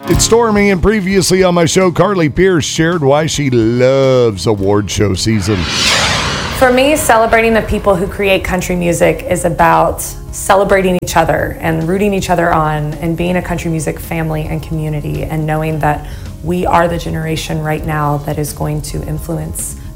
It's Stormy, and previously on my show, Carly Pierce shared why she loves award show season. For me, celebrating the people who create country music is about celebrating each other and rooting each other on and being a country music family and community and knowing that we are the generation right now that is going to influence